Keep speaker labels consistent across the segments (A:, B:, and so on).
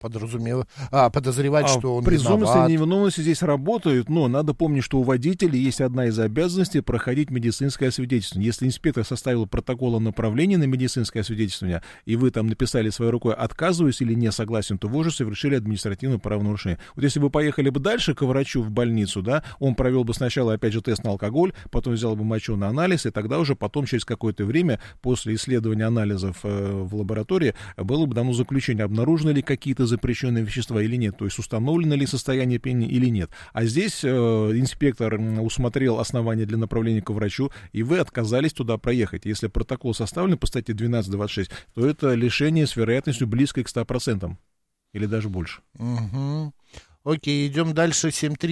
A: подозревать, что он
B: презумпции
A: виноват.
B: невиновности здесь работают, но надо помнить, что у водителей есть одна из обязанностей проходить медицинское освидетельствование. Если инспектор составил протокол о направлении на медицинское освидетельствование, и вы там написали своей рукой «отказываюсь» или «не согласен», то вы уже совершили административное правонарушение. Вот если вы поехали бы дальше к врачу в больницу, да, он провел бы сначала, опять же, тест на алкоголь, потом взял бы мочу на анализ, и тогда уже потом, через какое-то время, после исследования анализов в лаборатории, было бы дано заключение, обнаружены ли какие-то запрещенные вещества или нет, то есть установлено ли состояние опьянения или нет. А здесь инспектор усмотрел основания для направления к врачу, и вы отказались туда проехать. Если протокол составлен по статье 12.26, то это лишение с вероятностью близкой к 100%. Или даже больше.
A: Угу. Окей, идем дальше.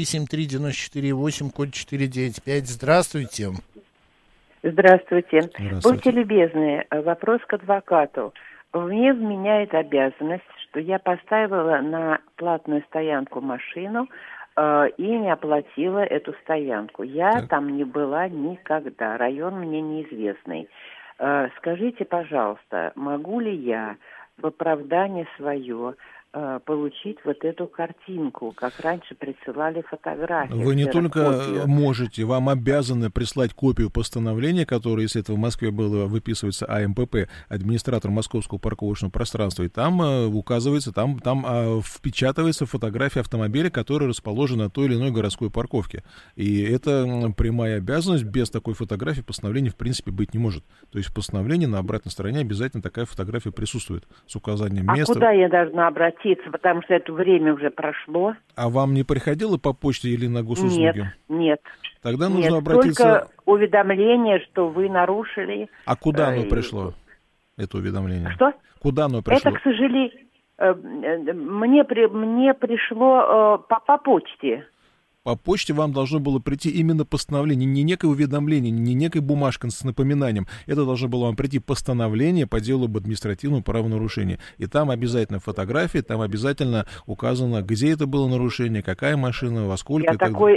A: 7373948, код 495. Здравствуйте.
C: Здравствуйте. Будьте любезны, вопрос к адвокату. Мне вменяет обязанность, что я поставила на платную стоянку машину и не оплатила эту стоянку. Я там не была никогда, район мне неизвестный. Скажите, пожалуйста, могу ли я в оправдание свое получить вот эту картинку, как раньше присылали фотографии.
B: Вы не только можете, вам обязаны прислать копию постановления, которое, если это в Москве было, выписывается АМПП, администратор Московского парковочного пространства, и там указывается, там впечатывается фотография автомобиля, который расположен на той или иной городской парковке. И это прямая обязанность, без такой фотографии постановления в принципе быть не может. То есть в постановлении на обратной стороне обязательно такая фотография присутствует с указанием места.
C: А куда я должна обратиться? Потому что это время уже прошло.
B: А вам не приходило по почте или на госуслуги?
C: Нет.
B: Тогда нужно обратиться...
C: Только уведомление, что вы нарушили...
B: А куда оно пришло, это уведомление?
C: Что?
B: Куда оно пришло?
C: Это, к сожалению, мне пришло по почте.
B: По почте вам должно было прийти именно постановление, не некое уведомление, не некая бумажка с напоминанием. Это должно было вам прийти постановление по делу об административном правонарушении. И там обязательно фотографии, там обязательно указано, где это было нарушение, какая машина, во сколько. Такого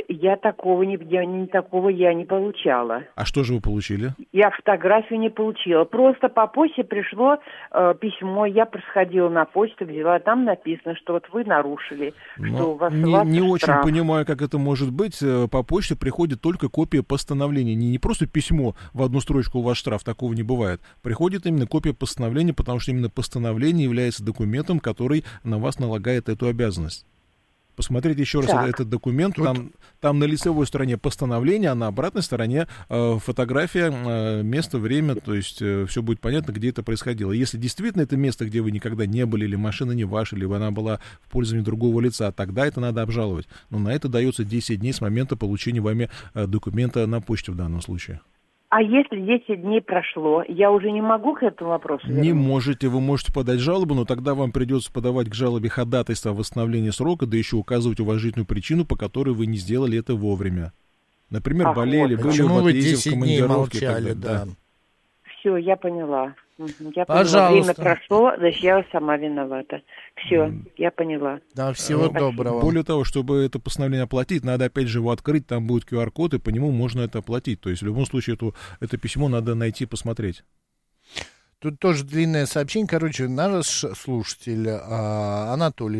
B: я не получала. А что же вы получили?
C: Я фотографию не получила. Просто по почте пришло письмо, я сходила на почту, взяла, там написано, что вот вы нарушили, что у вас
B: не
C: штраф.
B: очень понимаю, как это может быть. По почте приходит только копия постановления. Не просто письмо в одну строчку у вас штраф, такого не бывает. Приходит именно копия постановления, потому что именно постановление является документом, который на вас налагает эту обязанность. Посмотрите еще раз этот документ. Там на лицевой стороне постановление, а на обратной стороне фотография, место, время, то есть все будет понятно, где это происходило. Если действительно это место, где вы никогда не были, или машина не ваша, либо она была в пользовании другого лица, тогда это надо обжаловать. Но на это дается 10 дней с момента получения вами документа на почте в данном случае.
C: А если 10 дней прошло, я уже не могу к этому вопросу вернуться?
B: Не можете, вы можете подать жалобу, но тогда вам придется подавать к жалобе ходатайство о восстановлении срока, да еще указывать уважительную причину, по которой вы не сделали это вовремя. Например, болели, были в отъезде, в командировке.
A: Молчали, да.
C: Все, я поняла.
A: Пожалуйста.
C: Время прошло, значит, я сама виновата. Все, я поняла.
A: Да, всего доброго.
B: Более того, чтобы это постановление оплатить, надо опять же его открыть, там будет QR-код, и по нему можно это оплатить. То есть в любом случае это письмо надо найти, посмотреть.
A: Тут тоже длинное сообщение. Короче, наш слушатель Анатолий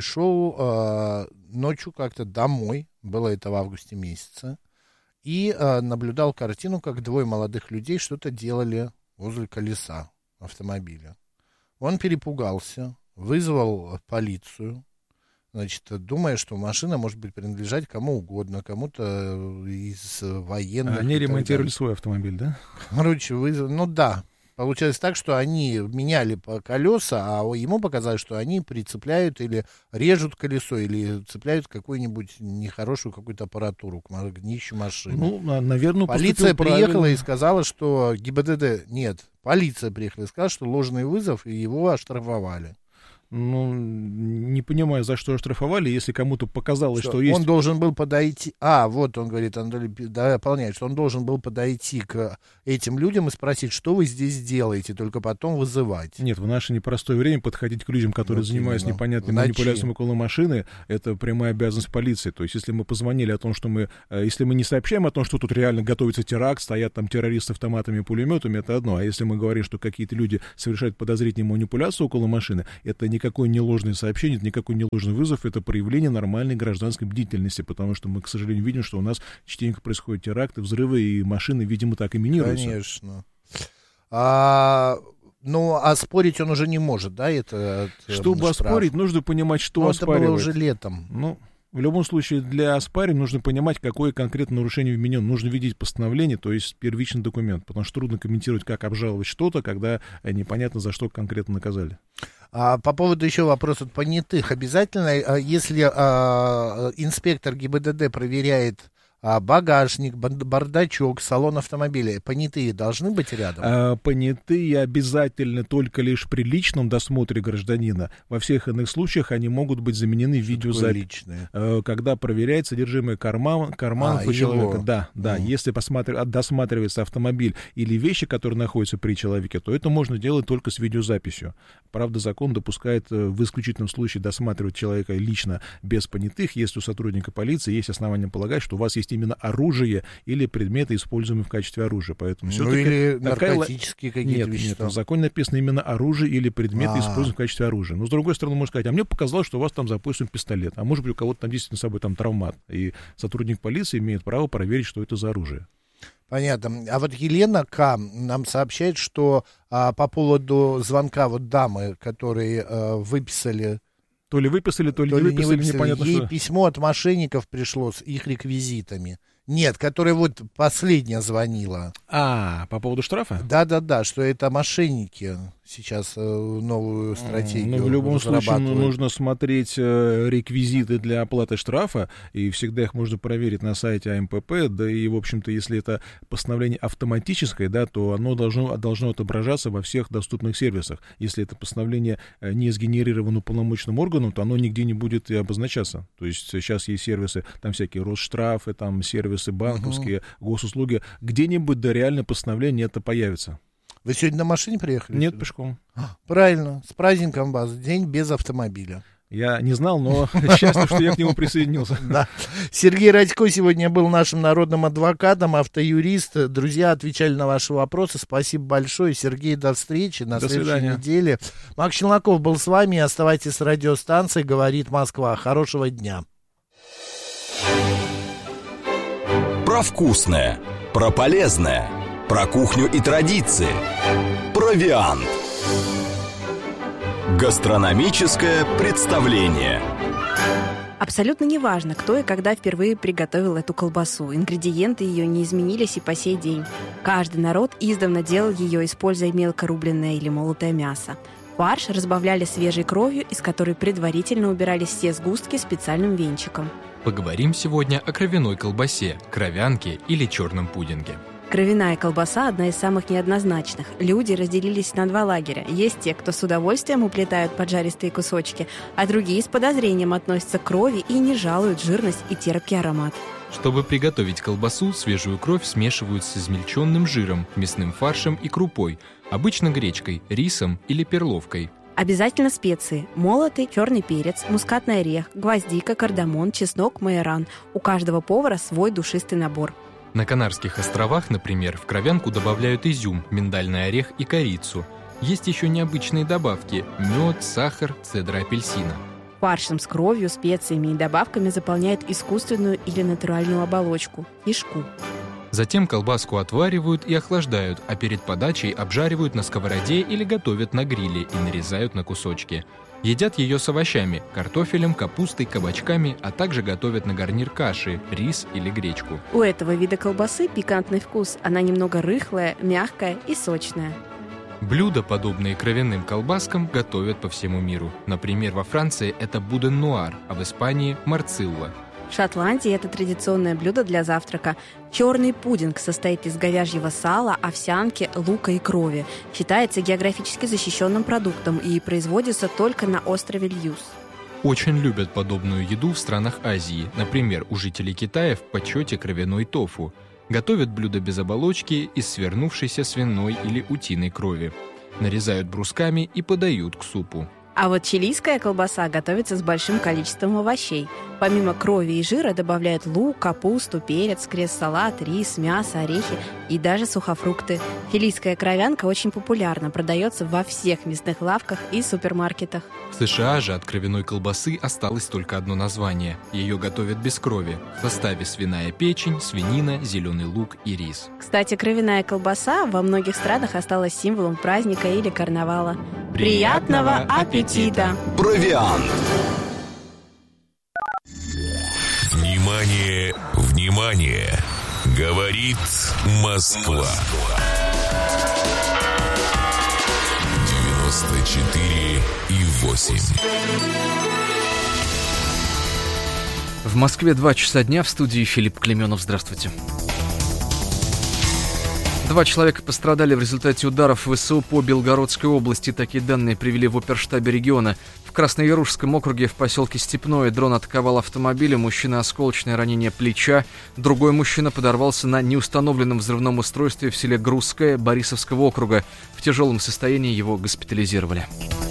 A: шел ночью как-то домой, было это в августе месяце, и наблюдал картину, как двое молодых людей что-то делали возле колеса автомобиля. Он перепугался, вызвал полицию, значит, думая, что машина может быть принадлежать кому угодно, кому-то из военных.
B: Они ремонтировали свой автомобиль, да?
A: Короче, да. Получается так, что они меняли колеса, а ему показалось, что они прицепляют или режут колесо, или цепляют какую-нибудь нехорошую какую-то аппаратуру к днищу машины.
B: Ну, наверное,
A: полиция приехала и сказала, что ГИБДД... Нет, полиция приехала и сказала, что ложный вызов, и его оштрафовали.
B: Ну, не понимаю, за что оштрафовали, если кому-то показалось, что есть...
A: Он должен был подойти... вот он говорит, Анатолий дополняет, что он должен был подойти к этим людям и спросить, что вы здесь делаете, только потом вызывать.
B: Нет, в наше непростое время подходить к людям, которые занимаются непонятной манипуляцией около машины, это прямая обязанность полиции. То есть, если мы позвонили о том, что если мы не сообщаем о том, что тут реально готовится теракт, стоят там террористы с автоматами и пулеметами, это одно. А если мы говорим, что какие-то люди совершают подозрительные манипуляции около машины, это никакое не ложное сообщение, нет никакой неложный вызов, это проявление нормальной гражданской бдительности, потому что мы, к сожалению, видим, что у нас частенько происходят теракты, взрывы, и машины, видимо, так и минируются.
A: Конечно. Оспорить он уже не может, да?
B: Чтобы оспорить, нужно понимать, что оспаривать.
A: Это было уже летом.
B: В любом случае, для оспаривания нужно понимать, какое конкретно нарушение вменено. Нужно видеть постановление, то есть первичный документ, потому что трудно комментировать, как обжаловать что-то, когда непонятно, за что конкретно наказали.
A: По поводу еще вопроса от понятых. Обязательно, если инспектор ГИБДД проверяет багажник, бардачок, салон автомобиля, понятые должны быть рядом?
B: Понятые обязательно только лишь при личном досмотре гражданина. Во всех иных случаях они могут быть заменены в видеозаписи. Когда проверяет содержимое карманов у человека. Да. Если досматривается автомобиль или вещи, которые находятся при человеке, то это можно делать только с видеозаписью. Правда, закон допускает в исключительном случае досматривать человека лично без понятых, если у сотрудника полиции есть основания полагать, что у вас есть именно оружие или предметы, используемые в качестве оружия. Поэтому
A: или наркотические какие-то вещества.
B: Нет, в законе написано именно оружие или предметы, используемые в качестве оружия. Но, с другой стороны, можно сказать, мне показалось, что у вас там за поясом пистолет, а может быть, у кого-то там действительно с собой там травмат. И сотрудник полиции имеет право проверить, что это за оружие.
A: Понятно. А вот Елена К. нам сообщает, что по поводу звонка дамы, которые выписали...
B: То ли выписали, то ли не выписали, непонятно
A: ей
B: что.
A: Письмо от мошенников пришло с их реквизитами. Нет, которая последняя звонила.
B: По поводу штрафа?
A: Да, что это мошенники сейчас новую стратегию
B: в любом случае нужно смотреть реквизиты для оплаты штрафа, и всегда их можно проверить на сайте АМПП, да и, в общем-то, если это постановление автоматическое, да, то оно должно отображаться во всех доступных сервисах. Если это постановление не сгенерировано уполномоченным органом, то оно нигде не будет и обозначаться. То есть сейчас есть сервисы, там всякие Росштрафы, там сервисы банковские, госуслуги, где-нибудь до реального постановления это появится.
A: Вы сегодня на машине приехали?
B: Нет, пешком.
A: Правильно, с праздником вас, день без автомобиля.
B: Я не знал, но счастлив, что я к нему присоединился.
A: Да. Сергей Радько сегодня был нашим народным адвокатом, автоюрист. Друзья, отвечали на ваши вопросы. Спасибо большое. Сергей, до встречи на следующей неделе. Макс Челноков был с вами. Оставайтесь с радиостанцией «Говорит Москва». Хорошего дня.
D: Про вкусное, про полезное, про кухню и традиции. Провиант. Гастрономическое представление.
E: Абсолютно неважно, кто и когда впервые приготовил эту колбасу. Ингредиенты ее не изменились и по сей день. Каждый народ издавна делал ее, используя мелко рубленное или молотое мясо. Фарш разбавляли свежей кровью, из которой предварительно убирались все сгустки специальным венчиком.
F: Поговорим сегодня о кровяной колбасе, кровянке или черном пудинге.
E: Кровяная колбаса – одна из самых неоднозначных. Люди разделились на два лагеря. Есть те, кто с удовольствием уплетают поджаристые кусочки, а другие с подозрением относятся к крови и не жалуют жирность и терпкий аромат.
F: Чтобы приготовить колбасу, свежую кровь смешивают с измельченным жиром, мясным фаршем и крупой, обычно гречкой, рисом или перловкой.
E: Обязательно специи. Молотый черный перец, мускатный орех, гвоздика, кардамон, чеснок, майоран. У каждого повара свой душистый набор.
F: На Канарских островах, например, в кровянку добавляют изюм, миндальный орех и корицу. Есть еще необычные добавки – мед, сахар, цедра апельсина.
E: Фаршем с кровью, специями и добавками заполняют искусственную или натуральную оболочку – кишку.
F: Затем колбаску отваривают и охлаждают, а перед подачей обжаривают на сковороде или готовят на гриле и нарезают на кусочки. Едят ее с овощами – картофелем, капустой, кабачками, а также готовят на гарнир каши, рис или гречку.
E: У этого вида колбасы пикантный вкус. Она немного рыхлая, мягкая и сочная.
F: Блюда, подобные кровяным колбаскам, готовят по всему миру. Например, во Франции это буден-нуар, а в Испании – марцилла.
E: В Шотландии это традиционное блюдо для завтрака. Черный пудинг состоит из говяжьего сала, овсянки, лука и крови. Считается географически защищенным продуктом и производится только на острове Льюс.
F: Очень любят подобную еду в странах Азии. Например, у жителей Китая в почете кровяной тофу. Готовят блюдо без оболочки из свернувшейся свиной или утиной крови. Нарезают брусками и подают к супу.
E: А вот чилийская колбаса готовится с большим количеством овощей. Помимо крови и жира добавляют лук, капусту, перец, крест-салат, рис, мясо, орехи и даже сухофрукты. Чилийская кровянка очень популярна, продается во всех мясных лавках и супермаркетах.
F: В США же от кровяной колбасы осталось только одно название. Ее готовят без крови. В составе свиная печень, свинина, зеленый лук и рис.
E: Кстати, кровяная колбаса во многих странах осталась символом праздника или карнавала. Приятного аппетита!
D: Провиант.
G: Внимание, внимание! Говорит Москва. 94,8.
H: В Москве 2 часа дня, в студии Филипп Клеменов. Здравствуйте. 2 человека пострадали в результате ударов ВСУ по Белгородской области. Такие данные привели в оперштабе региона. В Красноярушском округе в поселке Степное дрон атаковал автомобиль. У мужчины осколочное ранение плеча. Другой мужчина подорвался на неустановленном взрывном устройстве в селе Грузское Борисовского округа. В тяжелом состоянии его госпитализировали.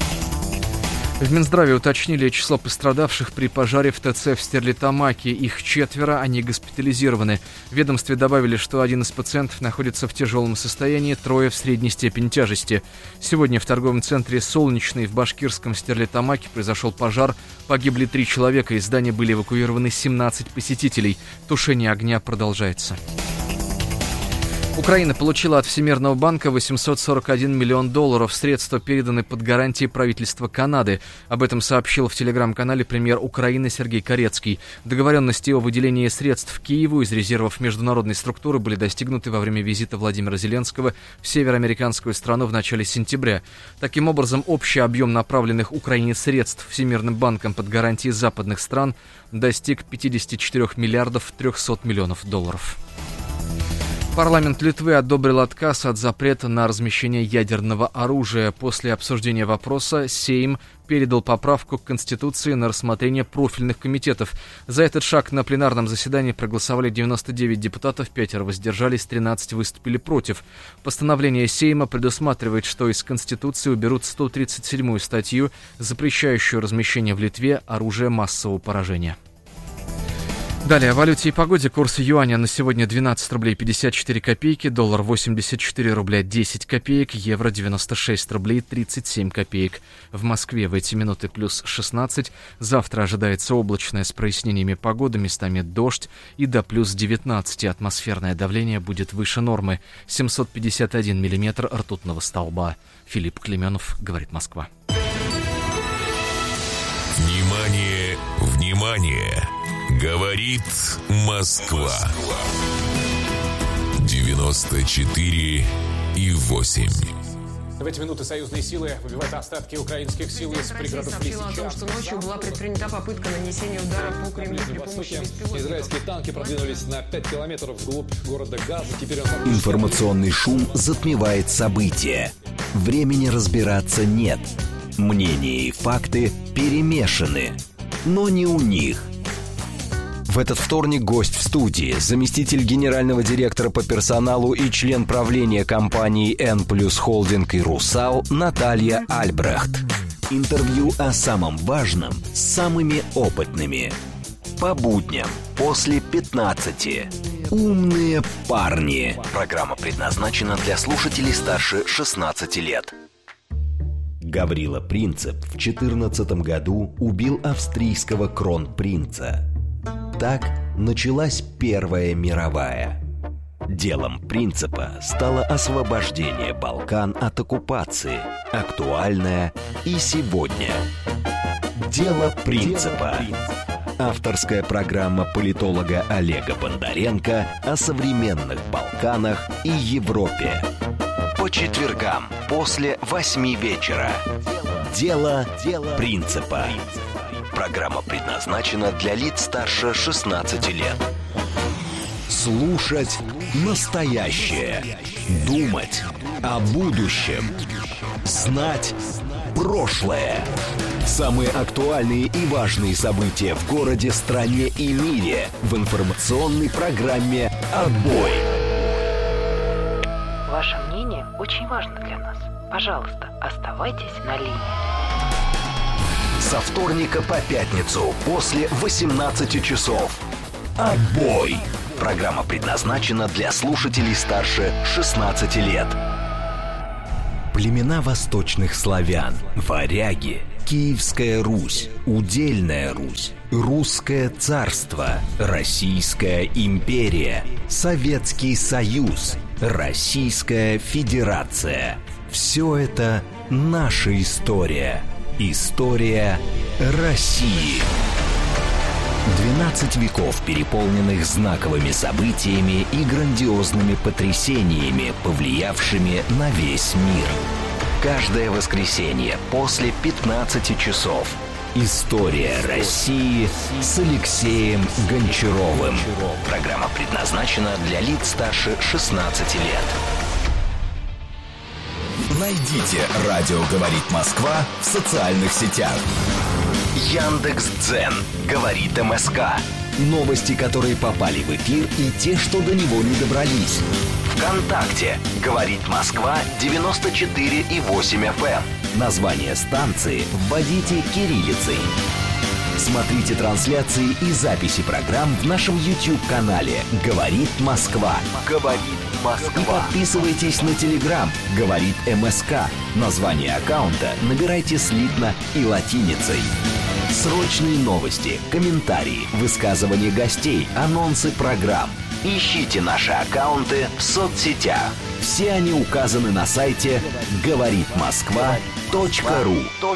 H: В Минздраве уточнили число пострадавших при пожаре в ТЦ в Стерлитамаке. Их 4, они госпитализированы. В ведомстве добавили, что один из пациентов находится в тяжелом состоянии, 3 в средней степени тяжести. Сегодня в торговом центре «Солнечный» в башкирском Стерлитамаке произошел пожар. Погибли 3 человека, из здания были эвакуированы 17 посетителей. Тушение огня продолжается. Украина получила от Всемирного банка $841 миллион. Средства переданы под гарантии правительства Канады. Об этом сообщил в телеграм-канале премьер Украины Сергей Карецкий. Договоренности о выделении средств Киеву из резервов международной структуры были достигнуты во время визита Владимира Зеленского в североамериканскую страну в начале сентября. Таким образом, общий объем направленных Украине средств Всемирным банком под гарантии западных стран достиг $54 миллиардов 300 миллионов. Парламент Литвы одобрил отказ от запрета на размещение ядерного оружия. После обсуждения вопроса Сейм передал поправку к Конституции на рассмотрение профильных комитетов. За этот шаг на пленарном заседании проголосовали 99 депутатов, 5 воздержались, 13 выступили против. Постановление Сейма предусматривает, что из Конституции уберут 137-ю статью, запрещающую размещение в Литве оружия массового поражения. Далее о валюте и погоде. Курс юаня на сегодня 12 рублей 54 копейки, доллар 84 рубля 10 копеек, евро 96 рублей 37 копеек. В Москве в эти минуты плюс 16. Завтра ожидается облачная с прояснениями погоды, местами дождь и до плюс 19. Атмосферное давление будет выше нормы. 751 миллиметр ртутного столба. Филипп Клеменов, говорит Москва.
G: Внимание, внимание! Говорит Москва. 94,8.
I: В эти минуты союзные силы выбивают остатки украинских сил из пригородов Лисича.
J: О том, что ночью была предпринята попытка нанесения удара по Кремлю при помощи беспилотников.
I: Израильские танки продвинулись на 5 километров вглубь города Газа. Теперь
D: Информационный шум затмевает события. Времени разбираться нет. Мнения и факты перемешаны. Но не у них. В этот вторник гость в студии, заместитель генерального директора по персоналу и член правления компании N+ Холдинг и Русал Наталья Альбрехт. Интервью о самом важном с самыми опытными. По будням после 15. Умные парни. Программа предназначена для слушателей старше 16 лет. Гаврила Принцип в 2014 году убил австрийского кронпринца. Так началась Первая мировая. Делом Принципа стало освобождение Балкан от оккупации, актуальное и сегодня. Дело Принципа. Авторская программа политолога Олега Бондаренко о современных Балканах и Европе. По четвергам после 8 вечера. Дело Принципа. Программа предназначена для лиц старше 16 лет. Слушать настоящее. Думать о будущем. Знать прошлое. Самые актуальные и важные события в городе, стране и мире в информационной программе «Отбой».
K: Ваше мнение очень важно для нас. Пожалуйста, оставайтесь на линии.
D: Со вторника по пятницу после 18 часов. Отбой. Программа предназначена для слушателей старше 16 лет. Племена восточных славян, варяги, Киевская Русь, Удельная Русь, Русское царство, Российская империя, Советский Союз, Российская Федерация. Все это наша история. История России. 12 веков, переполненных знаковыми событиями и грандиозными потрясениями, повлиявшими на весь мир. Каждое воскресенье после 15 часов. История России с Алексеем Гончаровым. Программа предназначена для лиц старше 16 лет. Найдите «Радио говорит Москва» в социальных сетях. Яндекс.Дзен говорит МСК. Новости, которые попали в эфир, и те, что до него не добрались. ВКонтакте говорит Москва 94,8 FM. Название станции вводите кириллицей. Смотрите трансляции и записи программ в нашем YouTube-канале «Говорит Москва». «Говорит Москва». И подписывайтесь на Telegram «Говорит МСК». Название аккаунта набирайте слитно и латиницей. Срочные новости, комментарии, высказывания гостей, анонсы программ. Ищите наши аккаунты в соцсетях. Все они указаны на сайте говоритмосква.ру.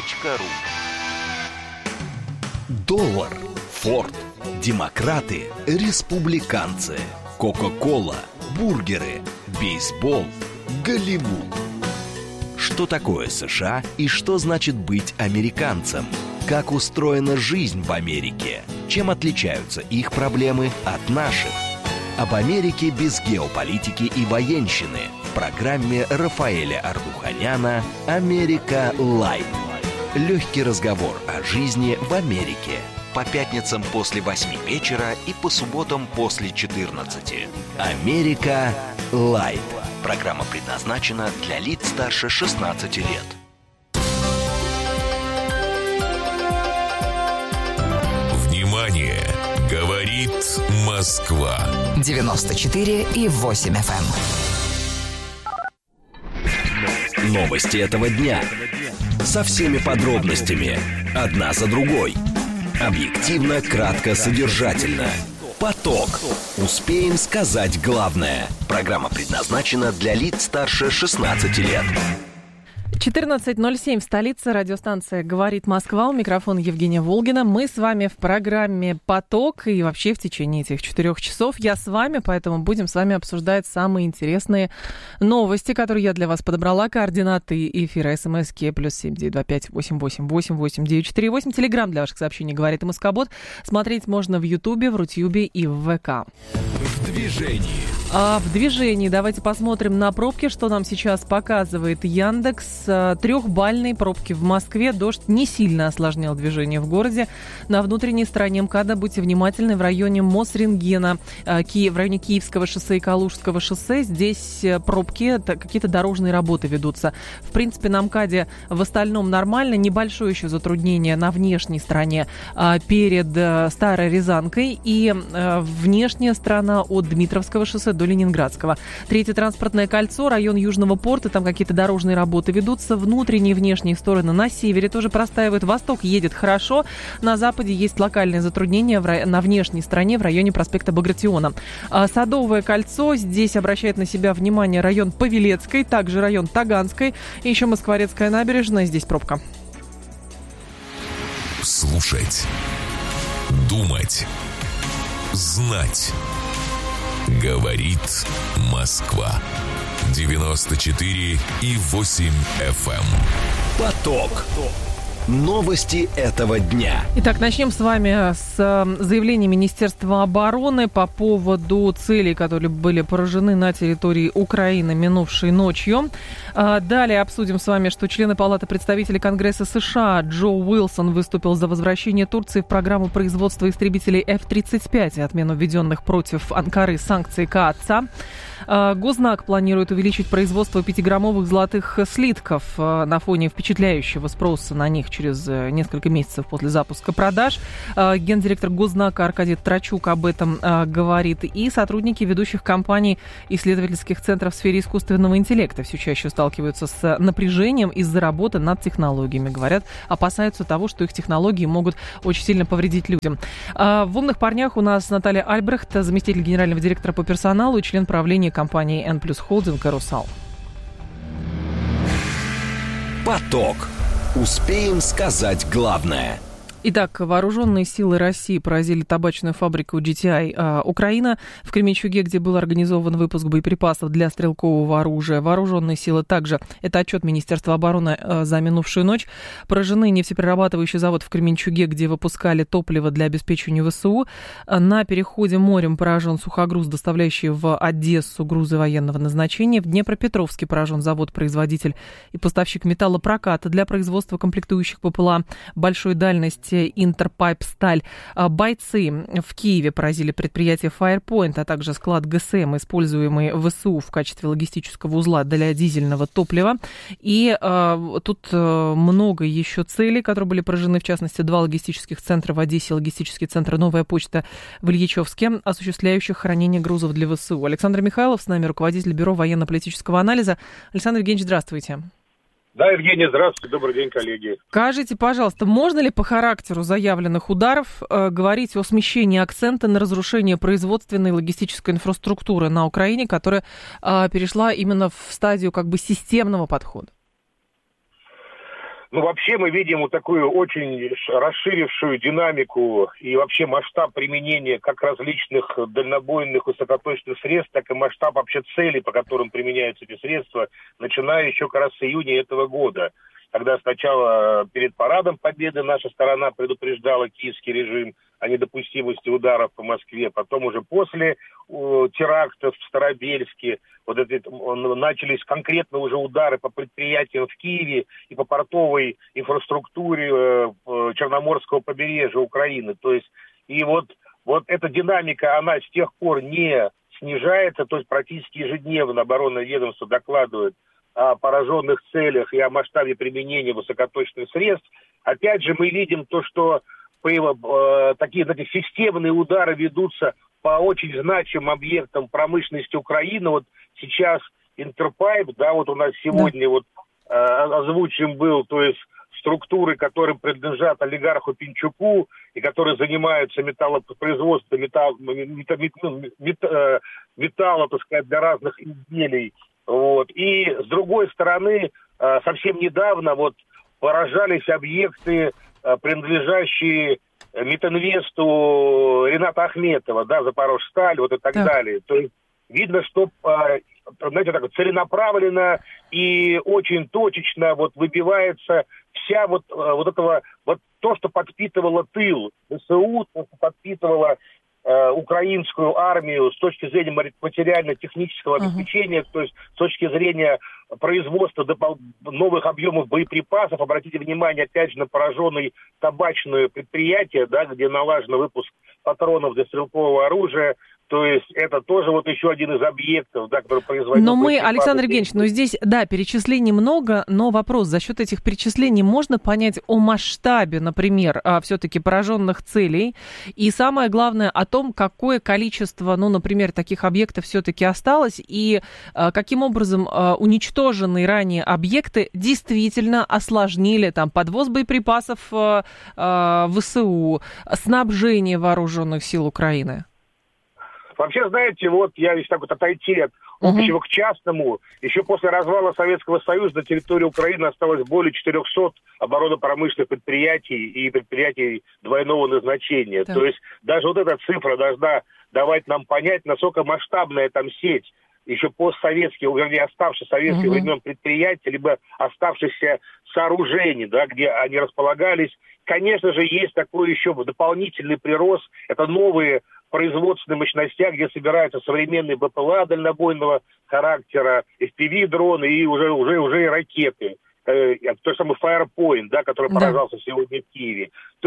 D: Доллар, Форд, демократы, республиканцы, Кока-кола, бургеры, бейсбол, Голливуд. Что такое США и что значит быть американцем? Как устроена жизнь в Америке? Чем отличаются их проблемы от наших? Об Америке без геополитики и военщины в программе Рафаэля Ардуханяна «Америка Лайт». Легкий разговор о жизни в Америке. По пятницам после 8 вечера и по субботам после 14. «Америка Лайт». Программа предназначена для лиц старше 16 лет.
G: Внимание! Говорит Москва.
K: 94,8 FM.
D: Новости этого дня. Со всеми подробностями. Одна за другой. Объективно, кратко, содержательно. Поток. Успеем сказать главное. Программа предназначена для лиц старше 16 лет.
L: 14:07 в столице. Радиостанция «Говорит Москва». У микрофона Евгения Волгина. Мы с вами в программе «Поток». И вообще в течение этих 4 часов я с вами, поэтому будем с вами обсуждать самые интересные новости, которые я для вас подобрала. Координаты эфира СМСки +7 925 88 88 948. Телеграм для ваших сообщений «Говорит МСК-бот». Смотреть можно в Ютубе, в Рутюбе и в ВК.
D: В движении.
L: В движении давайте посмотрим на пробки, что нам сейчас показывает Яндекс. 3-бальные пробки в Москве. Дождь не сильно осложнял движение в городе. На внутренней стороне МКАДа будьте внимательны в районе Мосрентгена, в районе Киевского шоссе и Калужского шоссе. Здесь пробки, какие-то дорожные работы ведутся. В принципе, на МКАДе в остальном нормально. Небольшое еще затруднение на внешней стороне перед Старой Рязанкой и внешняя сторона от Дмитровского шоссе до Ленинградского. 3-е транспортное кольцо, район Южного порта, там какие-то дорожные работы ведутся. Внутренние и внешние стороны на севере тоже простаивают. Восток едет хорошо. На западе есть локальные затруднения на внешней стороне в районе проспекта Багратиона. Садовое кольцо. Здесь обращает на себя внимание район Павелецкой, также район Таганской и еще Москворецкая набережная. Здесь пробка.
G: Слушать. Думать. Знать. Говорит Москва. 94,8 FM.
D: Поток. Новости этого дня.
L: Итак, начнем с вами с заявления Министерства обороны по поводу целей, которые были поражены на территории Украины минувшей ночью. Далее обсудим с вами, что члены Палаты представителей Конгресса США Джо Уилсон выступил за возвращение Турции в программу производства истребителей F-35 и отмену введенных против Анкары санкций КААТСа. Гознак планирует увеличить производство 5-граммовых золотых слитков на фоне впечатляющего спроса на них через несколько месяцев после запуска продаж. Гендиректор Гознака Аркадий Трачук об этом говорит. И сотрудники ведущих компаний исследовательских центров в сфере искусственного интеллекта все чаще сталкиваются с напряжением из-за работы над технологиями. Говорят, опасаются того, что их технологии могут очень сильно повредить людям. В «Умных парнях» у нас Наталья Альбрехт, заместитель генерального директора по персоналу и член правления компании N+ Холдинг «Русал».
D: Поток. Успеем сказать главное.
L: Итак, вооруженные силы России поразили табачную фабрику GTI Украина в Кременчуге, где был организован выпуск боеприпасов для стрелкового оружия. Вооруженные силы также, это отчет Министерства обороны за минувшую ночь, поражены нефтеперерабатывающий завод в Кременчуге, где выпускали топливо для обеспечения ВСУ. На переходе морем поражен сухогруз, доставляющий в Одессу грузы военного назначения. В Днепропетровске поражен завод-производитель и поставщик металлопроката для производства комплектующих ППЛА большой дальности Интерпайп Сталь. Бойцы в Киеве поразили предприятие Firepoint, а также склад ГСМ, используемый в ВСУ в качестве логистического узла для дизельного топлива. И тут много еще целей, которые были поражены, в частности, 2 логистических центра в Одессе, логистический центр «Новая почта» в Ильичевске, осуществляющих хранение грузов для ВСУ. Александр Михайлов с нами, руководитель Бюро военно-политического анализа. Александр Евгеньевич, здравствуйте.
K: Да, Евгений, здравствуйте. Добрый день, коллеги.
L: Скажите, пожалуйста, можно ли по характеру заявленных ударов говорить о смещении акцента на разрушение производственной и логистической инфраструктуры на Украине, которая перешла именно в стадию как бы системного подхода?
K: Ну, вообще мы видим вот такую очень расширившую динамику и вообще масштаб применения как различных дальнобойных высокоточных средств, так и масштаб вообще целей, по которым применяются эти средства, начиная еще как раз с июня этого года, когда сначала перед парадом Победы наша сторона предупреждала киевский режим о недопустимости ударов по Москве, потом уже после терактов в Старобельске начались конкретно уже удары по предприятиям в Киеве и по портовой инфраструктуре Черноморского побережья Украины. То есть и вот эта динамика, она с тех пор не снижается, то есть практически ежедневно оборонное ведомство докладывает о пораженных целях и о масштабе применения высокоточных средств. Опять же, мы видим то, что такие, знаете, системные удары ведутся по очень значимым объектам промышленности Украины. Вот сейчас Интерпайп, да, вот у нас сегодня озвучен был, то есть структуры, которые принадлежат олигарху Пинчуку и которые занимаются металлопроизводством металла, так сказать, для разных изделий. Вот. И с другой стороны, совсем недавно поражались объекты, принадлежащие Метинвесту Рената Ахметова, да, Запорожсталь, и так далее. То есть видно, что, знаете, так целенаправленно и очень точечно выбивается вся то, что подпитывало тыл ВСУ, то, что подпитывало украинскую армию с точки зрения материально-технического обеспечения, то есть с точки зрения производства новых объемов боеприпасов. Обратите внимание, опять же, на пораженные табачные предприятия, да, где налажен выпуск патронов для стрелкового оружия. То есть это тоже еще один из объектов, да, который производит...
L: Но мы, Александр Евгеньевич, здесь, да, перечислений много, но вопрос, за счет этих перечислений можно понять о масштабе, например, все-таки пораженных целей, и самое главное о том, какое количество, например, таких объектов все-таки осталось, и каким образом уничтоженные ранее объекты действительно осложнили подвоз боеприпасов ВСУ, снабжение вооруженных сил Украины.
K: Вообще, знаете, если так отойти от общего к частному, еще после развала Советского Союза на территории Украины осталось более 400 оборонно-промышленных предприятий и предприятий двойного назначения. Да. То есть даже эта цифра должна давать нам понять, насколько масштабная там сеть еще постсоветских, оставшихся советских времен предприятий, либо оставшихся сооружений, да, где они располагались. Конечно же, есть такой еще дополнительный прирост, это новые производственные мощности, где собираются современные БПЛА дальнобойного характера, FPV-дроны и уже и ракеты. Тот самый Firepoint, да, который поражался сегодня в Киеве. То есть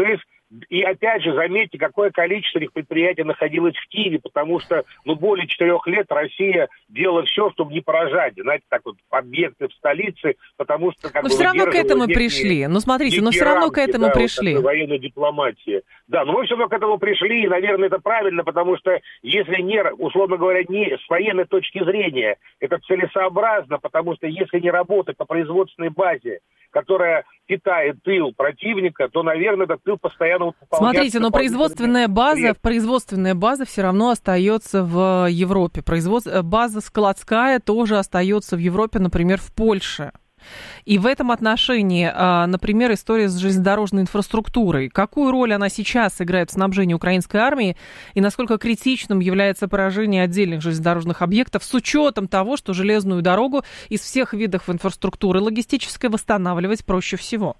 K: И опять же, заметьте, какое количество этих предприятий находилось в Киеве, потому что, более 4 лет Россия делала все, чтобы не поражать, знаете, так вот, объекты в столице, потому что...
L: Но все равно к этому пришли. Ну, смотрите, но все равно к этому пришли.
K: Вот военной дипломатии. Да, но мы все равно к этому пришли, и, наверное, это правильно, потому что, если не, условно говоря, не с военной точки зрения, это целесообразно, потому что если не работать по производственной базе, которая питает тыл противника, то, наверное, этот тыл постоянно выполняется.
L: Смотрите, но производственная база все равно остается в Европе. База складская тоже остается в Европе, например, в Польше. И в этом отношении, например, история с железнодорожной инфраструктурой. Какую роль она сейчас играет в снабжении украинской армии и насколько критичным является поражение отдельных железнодорожных объектов с учетом того, что железную дорогу из всех видов инфраструктуры логистической восстанавливать проще всего?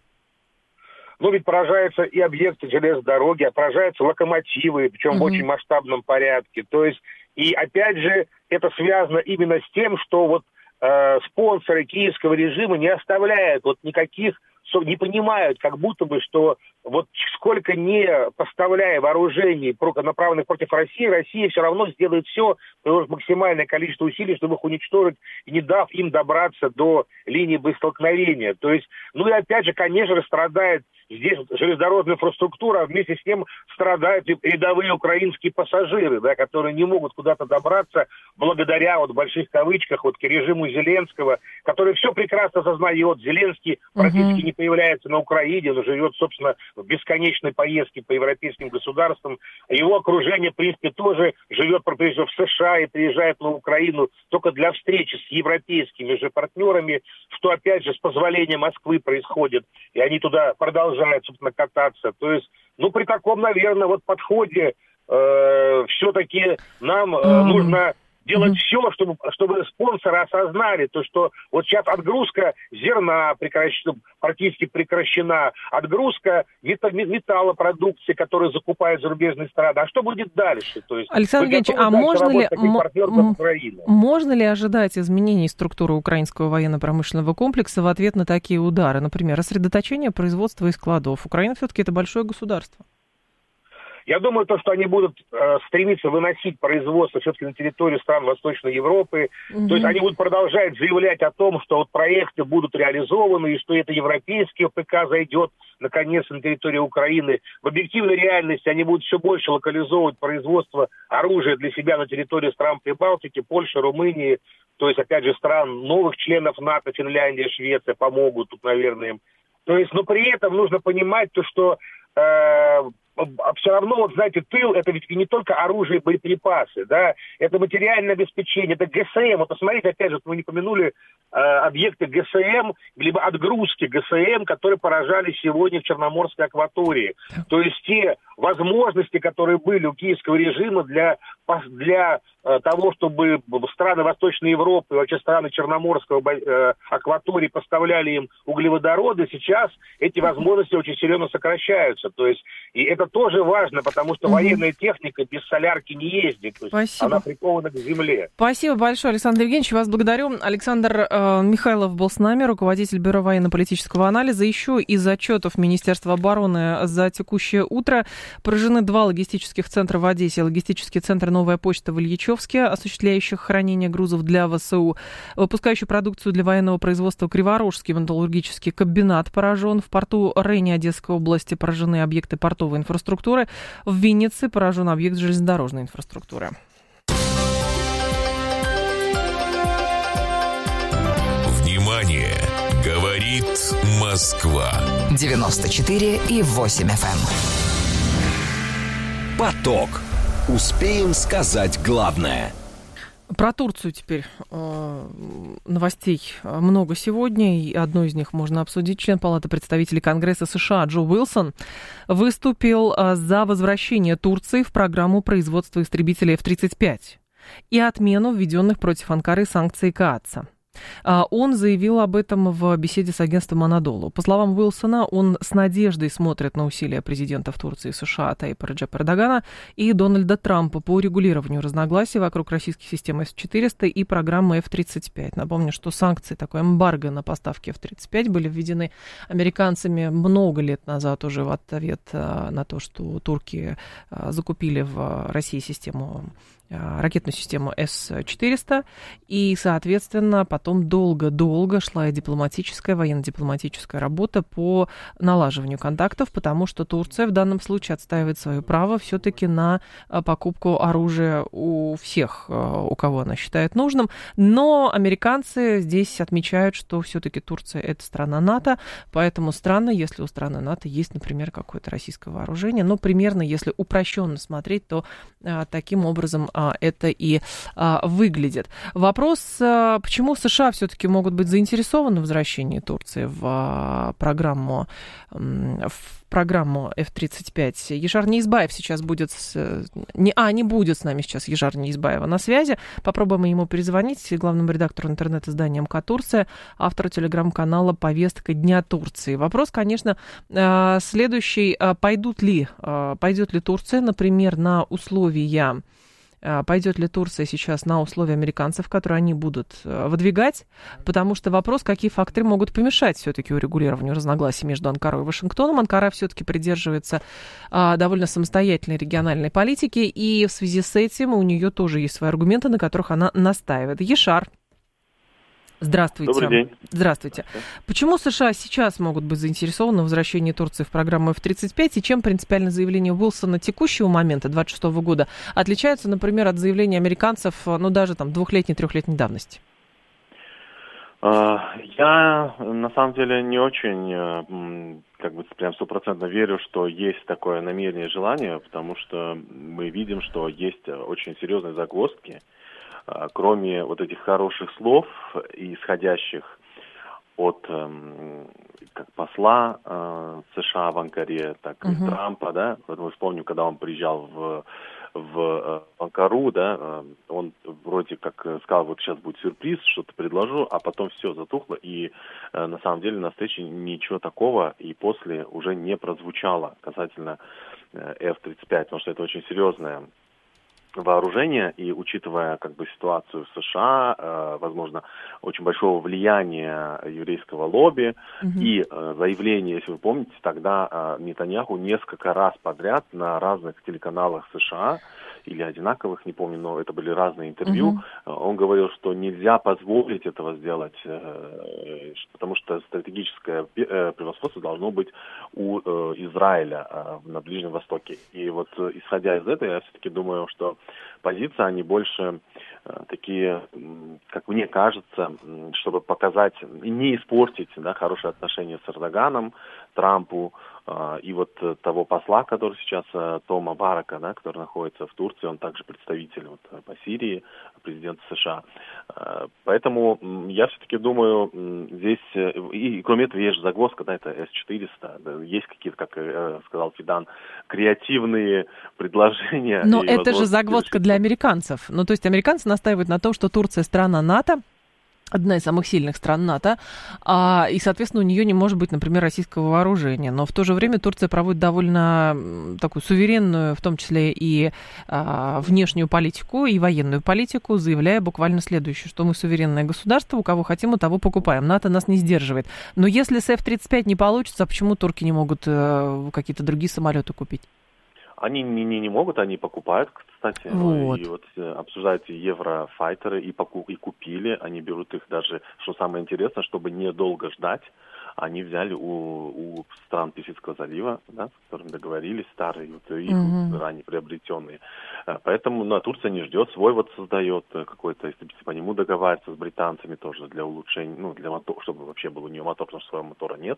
K: Ну, ведь поражаются и объекты железной дороги, поражаются локомотивы, причем в очень масштабном порядке. То есть, и опять же, это связано именно с тем, что вот спонсоры киевского режима не оставляют вот никаких, не понимают, как будто бы, что вот сколько не поставляя вооружений, направленных против России, Россия все равно сделает все, приложит максимальное количество усилий, чтобы их уничтожить, и не дав им добраться до линии боестолкновения. То есть, ну и опять же, конечно же, страдает здесь железнодорожная инфраструктура, а вместе с тем страдают и рядовые украинские пассажиры, да, которые не могут куда-то добраться благодаря, вот в больших кавычках, вот к режиму Зеленского, который все прекрасно осознает. Зеленский практически не появляется на Украине, он живет, собственно, в бесконечной поездке по европейским государствам. Его окружение, в принципе, тоже живет, прежде всего, в США и приезжает на Украину только для встречи с европейскими же партнерами, что, опять же, с позволения Москвы происходит, и они туда продолжают, собственно, кататься. То есть, ну, при таком, наверное, вот подходе все-таки нам нужно делать все, чтобы спонсоры осознали, то, что вот сейчас отгрузка зерна практически прекращена, отгрузка металлопродукции, которую закупают зарубежные страны. А что будет дальше? То есть,
L: Александр Евгеньевич, а можно ли ожидать изменений структуры украинского военно-промышленного комплекса в ответ на такие удары? Например, рассредоточение производства и складов. Украина все-таки это большое государство.
K: Я думаю, что они будут стремиться выносить производство все-таки на территорию стран Восточной Европы. То есть они будут продолжать заявлять о том, что вот проекты будут реализованы, и что это европейский ОПК зайдет наконец на территорию Украины. В объективной реальности они будут все больше локализовывать производство оружия для себя на территории стран Прибалтики, Польши, Румынии. То есть, опять же, стран новых членов НАТО, Финляндия, Швеция помогут тут, наверное, им. То есть, но при этом нужно понимать то, что все равно, вот знаете, тыл — это ведь не только оружие и боеприпасы, да, это материальное обеспечение, это ГСМ. Вот посмотрите, опять же, мы не помянули объекты ГСМ, либо отгрузки ГСМ, которые поражали сегодня в Черноморской акватории. То есть те возможности, которые были у киевского режима для того, чтобы страны Восточной Европы, вообще страны Черноморского акватории поставляли им углеводороды, сейчас эти возможности очень серьезно сокращаются. То есть, и это тоже важно, потому что военная техника без солярки не ездит. То есть она прикована к земле.
L: Спасибо большое, Александр Евгеньевич. Вас благодарю. Александр Михайлов был с нами, руководитель Бюро военно-политического анализа. Еще из отчетов Министерства обороны за текущее утро поражены 2 логистических центра в Одессе. Логистический центр «Новая почта» в Ильичевске, осуществляющих хранение грузов для ВСУ. Выпускающий продукцию для военного производства Криворожский металлургический комбинат поражен. В порту Рейни Одесской области поражены объекты портовой инфраструктуры. В Виннице поражен объект железнодорожной инфраструктуры.
G: Внимание! Говорит Москва.
M: 94,8 FM.
D: Поток. Успеем сказать главное.
L: Про Турцию теперь новостей много сегодня, и одну из них можно обсудить. Член Палаты представителей Конгресса США Джо Уилсон выступил за возвращение Турции в программу производства истребителей F-35 и отмену введенных против Анкары санкций КААТСа. Он заявил об этом в беседе с агентством Анадолу. По словам Уилсона, он с надеждой смотрит на усилия президентов Турции и США Тайипа Реджепа Эрдогана и Дональда Трампа по урегулированию разногласий вокруг российских систем С-400 и программы F-35. Напомню, что санкции, такое эмбарго на поставки F-35 были введены американцами много лет назад уже в ответ на то, что турки закупили в России ракетную систему С-400, и, соответственно, потом долго-долго шла и дипломатическая, военно-дипломатическая работа по налаживанию контактов, потому что Турция в данном случае отстаивает свое право все-таки на покупку оружия у всех, у кого она считает нужным, но американцы здесь отмечают, что все-таки Турция — это страна НАТО, поэтому странно, если у страны НАТО есть, например, какое-то российское вооружение, но примерно, если упрощенно смотреть, то таким образом это и выглядит. Вопрос, почему США все-таки могут быть заинтересованы в возвращении Турции в программу F-35. Ежар Неизбаев сейчас будет... Не будет с нами сейчас Ежар Неизбаева на связи. Попробуем ему перезвонить, главному редактору интернет-издания МК «Турция», автору телеграм-канала «Повестка Дня Турции». Вопрос, конечно, следующий. Пойдет ли Турция, например, на условия... Пойдет ли Турция сейчас на условия американцев, которые они будут выдвигать, потому что вопрос, какие факторы могут помешать все-таки урегулированию разногласий между Анкарой и Вашингтоном. Анкара все-таки придерживается довольно самостоятельной региональной политики, и в связи с этим у нее тоже есть свои аргументы, на которых она настаивает. Ешар. Здравствуйте.
M: Добрый день.
L: Здравствуйте. Почему США сейчас могут быть заинтересованы в возвращении Турции в программу F-35, и чем принципиально заявление Уилсона текущего момента, 26 года, отличаются, например, от заявлений американцев, даже там 2-летней, 3-летней давности?
M: Я, на самом деле, не очень, прям 100% верю, что есть такое намерение и желание, потому что мы видим, что есть очень серьезные загвоздки. Кроме вот этих хороших слов, исходящих от как посла США в Анкаре, так и Трампа, да, вот мы вспомним, когда он приезжал в Анкару, да, он вроде как сказал, вот сейчас будет сюрприз, что-то предложу, а потом все затухло, и на самом деле на встрече ничего такого и после уже не прозвучало касательно F-35, потому что это очень серьезное вооружение, и учитывая ситуацию в США, возможно, очень большого влияния еврейского лобби и заявление, если вы помните, тогда Нетаньяху несколько раз подряд на разных телеканалах США или одинаковых, не помню, но это были разные интервью, он говорил, что нельзя позволить этого сделать, потому что стратегическое превосходство должно быть у Израиля на Ближнем Востоке. И вот исходя из этого, я все-таки думаю, что позиции, они больше такие, как мне кажется, чтобы показать, не испортить хорошие отношения с Эрдоганом, Трампу, и вот того посла, который сейчас, Тома Барака, который находится в Турции, он также представитель по Сирии, президент США. Поэтому я все-таки думаю, здесь, и кроме этого, есть же загвоздка, это С-400, есть какие-то, как сказал Фидан, креативные предложения.
L: Но это же загвоздка для американцев. То есть американцы настаивают на том, что Турция страна НАТО, одна из самых сильных стран НАТО, и, соответственно, у нее не может быть, например, российского вооружения. Но в то же время Турция проводит довольно такую суверенную, в том числе и внешнюю политику, и военную политику, заявляя буквально следующее, что мы суверенное государство, у кого хотим, у того покупаем. НАТО нас не сдерживает. Но если с F-35 не получится, почему турки не могут какие-то другие самолеты купить?
M: Они не могут, они покупают, кстати, и вот обсуждают еврофайтеры, и купили, они берут их даже, что самое интересное, чтобы недолго ждать, они взяли у стран Персидского залива, с которыми договорились, старые, и ранее приобретенные. Поэтому Турция не ждет, свой создает какой-то, если по нему договариваться с британцами тоже для улучшения, для мотора, чтобы вообще был у нее мотор, потому что своего мотора нет.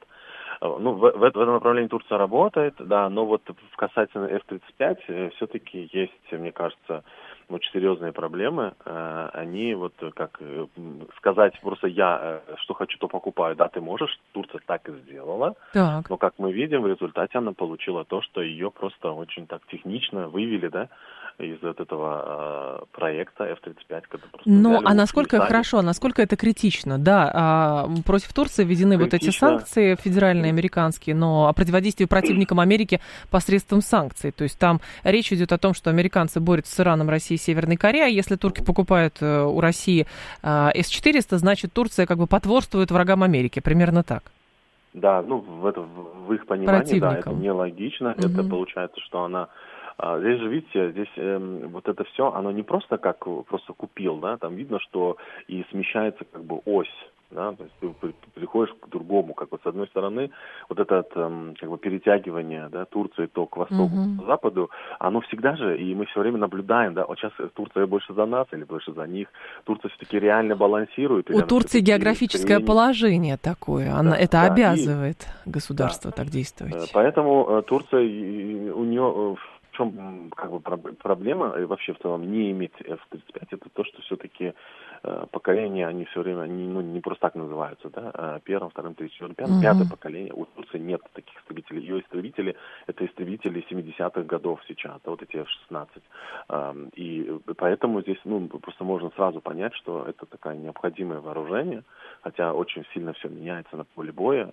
M: В этом направлении Турция работает, но вот касательно F-35 все-таки есть, мне кажется, очень серьезные проблемы. Они как сказать просто я что хочу, то покупаю. Да, ты можешь. Турция так и сделала.
L: Так.
M: Но как мы видим, в результате она получила то, что ее просто очень так технично вывели, из вот этого проекта F-35.
L: А насколько хорошо, насколько это критично? Да, против Турции введены вот эти санкции федеральные, американские, но о противодействии противникам Америки посредством санкций. То есть там речь идет о том, что американцы борются с Ираном, Россией, Северной Кореей, а если турки покупают у России С-400, значит Турция как бы потворствует врагам Америки, примерно так.
M: Да, в их понимании, да, это нелогично. Это получается, что она... Здесь же, видите, вот это все, оно не просто как просто купил, да, там видно, что и смещается как бы ось, да, то есть ты приходишь к другому, как вот с одной стороны, вот это как бы перетягивание, да, Турции то к востоку, к западу, оно всегда же, и мы все время наблюдаем, да, вот сейчас Турция больше за нас или больше за них, Турция все-таки реально балансирует.
L: У Турции географическое положение такое, это обязывает государство так действовать.
M: Поэтому Турция, у нее... В чем как бы проблема и вообще в целом не иметь F-35, это то, что все-таки поколения, они все время, не просто так называются, да, первым, вторым, третьим, пятое поколение. У Турции нет таких истребителей. Ее истребители, это истребители 70-х годов сейчас, да, вот эти F-16. И поэтому здесь, просто можно сразу понять, что это такое необходимое вооружение, хотя очень сильно все меняется на поле боя.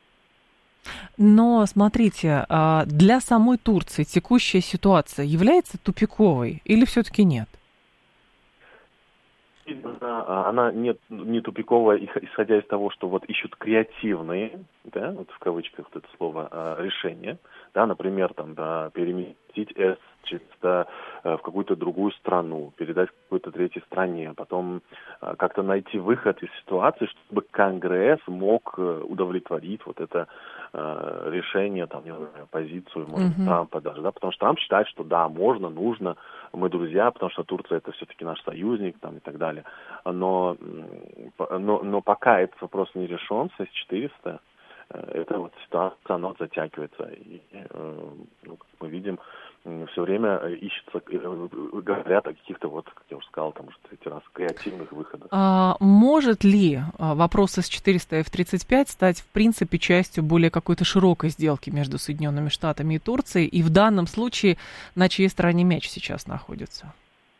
L: Но, смотрите, для самой Турции текущая ситуация является тупиковой или все-таки нет?
M: Она не тупиковая, исходя из того, что вот ищут креативные, да, вот в кавычках вот это слово, решения, да, например, там, да, переместить С-400 в какую-то другую страну, передать какой-то третьей стране, потом как-то найти выход из ситуации, чтобы Конгресс мог удовлетворить вот это решение, там, не знаю, позицию, может, Трампа даже, да, потому что Трамп считает, что да, можно, нужно, мы друзья, потому что Турция это все-таки наш союзник, там, и так далее. Но пока этот вопрос не решен с С-400, эта вот ситуация, она затягивается. И, как мы видим, все время ищется, говорят о каких-то, вот, как я уже сказал, там уже третий раз, креативных выходах.
L: Может ли вопрос С-400 и F-35 стать, в принципе, частью более какой-то широкой сделки между Соединенными Штатами и Турцией? И в данном случае на чьей стороне мяч сейчас находится?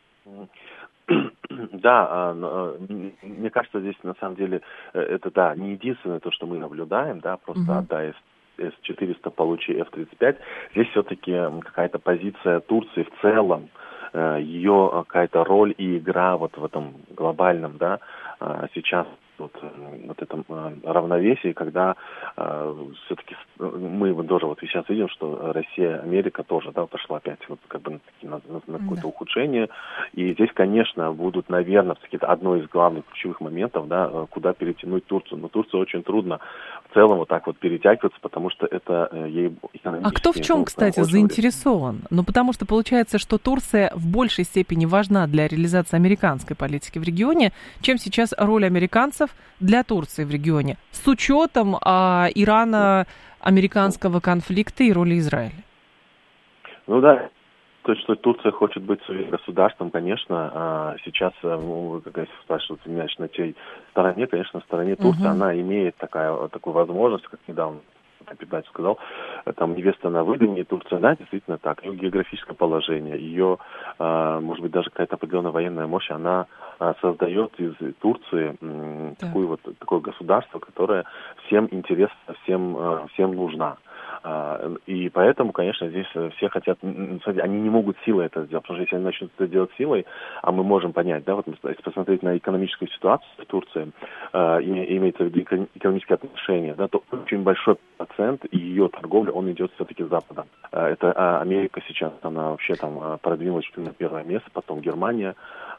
M: Да, мне кажется, здесь на самом деле это, да, не единственное то, что мы наблюдаем, да, просто отдай С-400, получи F-35. Здесь все-таки какая-то позиция Турции в целом, ее какая-то роль и игра вот в этом глобальном, да, сейчас вот этом равновесии, когда все-таки мы тоже вот сейчас видим, что Россия, Америка тоже, да, пошла опять вот как бы на какое-то ухудшение. И здесь, конечно, будут, наверное, одно из главных ключевых моментов, да, куда перетянуть Турцию. Но Турцию очень трудно в целом вот так вот перетягиваться, потому что это ей экономически...
L: А кто в чем, кстати, заинтересован? Ну, потому что получается, что Турция в большей степени важна для реализации американской политики в регионе, чем сейчас роль американцев для Турции в регионе, с учетом ирано-американского конфликта и роли Израиля.
M: Ну да, то, что Турция хочет быть своим государством, конечно, сейчас, как спрашивают меня, на чьей стороне, конечно, на стороне Турции, она имеет такую возможность, как недавно передачу сказал, там невеста на выдании, Турция, да, действительно так, ее географическое положение, ее, может быть, даже какая-то определенная военная мощь, она создает из Турции такое государство, которое всем интересно, всем нужна. И поэтому, конечно, здесь все хотят, они не могут силой это сделать, потому что если они начнут это делать силой, а мы можем понять, да, вот если посмотреть на экономическую ситуацию в Турции, имеется в виду экономические отношения, да, то очень большой процент ее торговли, он идет все-таки с Запада. Это Америка сейчас, она вообще там продвинулась на первое место, потом Германия,